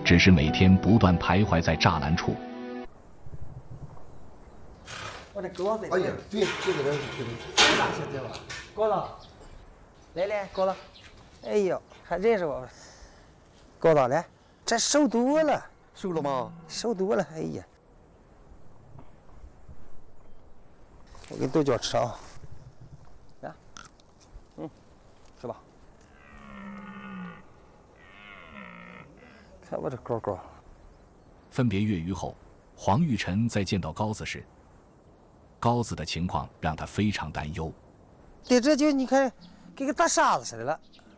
只是每天不断徘徊在栅栏处。 我这鸽子， 哎呀，对，这个大些对吧？鸽子，来，鸽子，哎呦，还认识我？鸽子来，这瘦多了， 瘦了吗？ 瘦多了，哎呀，我给豆角吃啊，来，吃吧。看我这高高。 分别越狱后，黄玉晨在见到高子时，高子的情况让他非常担忧。 对，这就你看，跟个大傻子似的了。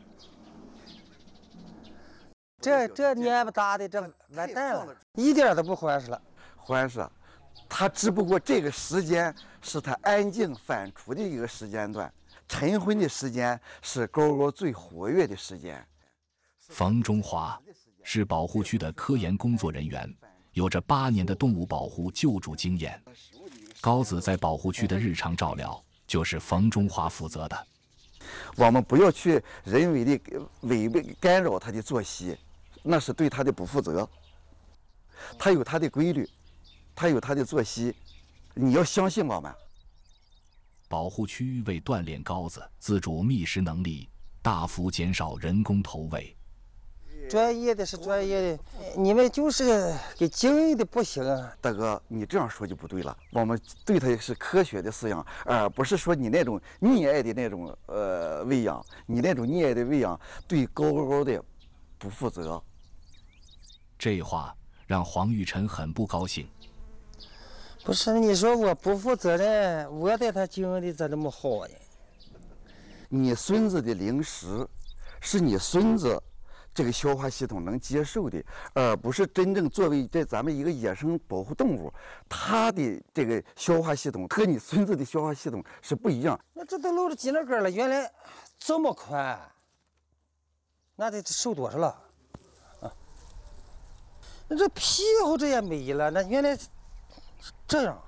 这年不大的，这完蛋了，一点都不欢实了。 欢实，他只不过这个时间是他安静反刍的一个时间段，晨昏的时间是狗狗最活跃的时间。 冯中华是保护区的科研工作人员，有着8年的动物保护救助经验。高子在保护区的日常照料就是冯中华负责的。 我们不要去人为的违背干扰他的作息，那是对他的不负责。他有他的规律，他有他的作息，你要相信我们。 保护区为锻炼高子自主觅食能力，大幅减少人工投喂。 专业的是专业的，你们就是给经营的不行啊。 大哥，你这样说就不对了。我们对它是科学的饲养，而不是说你那种溺爱的那种喂养，你那种溺爱的喂养对狗的不负责。 这话让黄玉晨很不高兴。 不是你说我不负责任，我对他经营的咋这么好呢？ 你孙子的零食是你孙子这个消化系统能接受的，而不是真正作为咱们一个野生保护动物，它的这个消化系统和你孙子的消化系统是不一样。 那这都露着脊梁根了，原来这么宽，那得瘦多少了啊？那这屁股这也没了，那原来这样，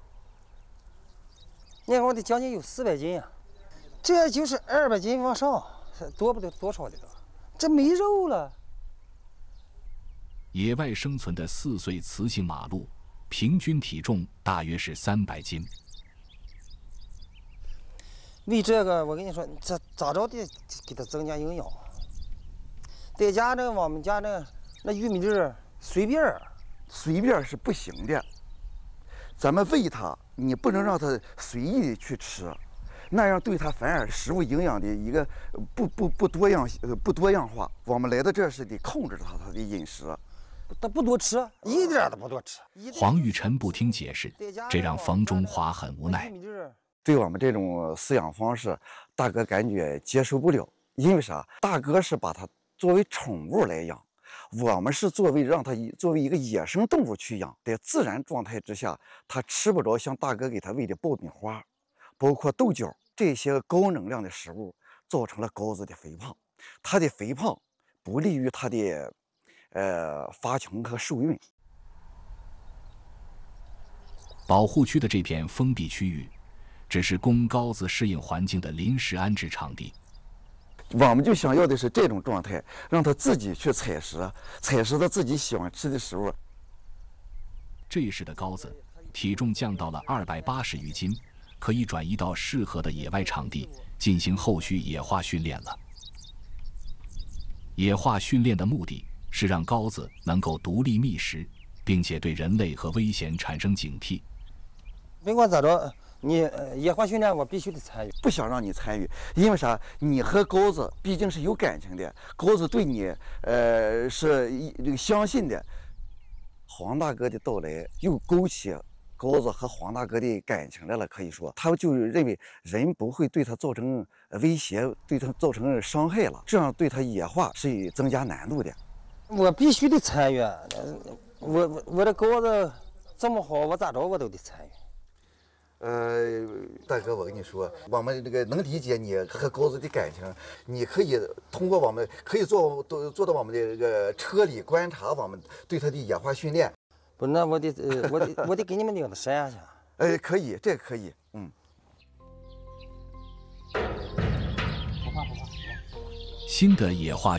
你看我得将近有400斤呀，这就是200斤往上，多不得多少的都。这没肉了。 野外生存的4岁雌性马鹿，平均体重大约是300斤。 为这个，我跟你说，这咋着得给它增加营养。在家呢，我们家那玉米粒儿随便是不行的。咱们喂它，你不能让它随意的去吃。那样对它反而食物营养的一个不多样化。我们来到这是得控制它的饮食， 它不多吃，一点都不多吃。 黄玉晨不听解释，这让冯中华很无奈。 对我们这种饲养方式，大哥感觉接受不了。因为啥？大哥是把它作为宠物来养，我们是让它作为一个野生动物去养。在自然状态之下，它吃不着像大哥给它喂的爆米花，包括豆角这些高能量的食物，造成了高子的肥胖。它的肥胖不利于它的发情和受孕。 保护区的这片封闭区域，只是供高子适应环境的临时安置场地。 我们就想要的是这种状态，让它自己去采食它自己喜欢吃的食物。 这时的高子体重降到了280余斤，可以转移到适合的野外场地进行后续野化训练了。野化训练的目的是让高子能够独立觅食，并且对人类和危险产生警惕。 别管咋着，你野化训练我必须得参与。 不想让你参与，因为啥？你和高子毕竟是有感情的，高子对你是这个相信的。黄大哥的到来又勾起高子和黄大哥的感情来了，可以说他就认为人不会对他造成威胁，对他造成伤害了，这样对他野化是增加难度的。 我必须得参与，我这高子这么好，我咋着我都得参与。 大哥，我跟你说，我们这个能理解你和高子的感情，你可以通过我们可以坐到我们的这个车里观察我们对他的野化训练。 不，那我得给你们领到山下去。 可以，这可以， 新的野化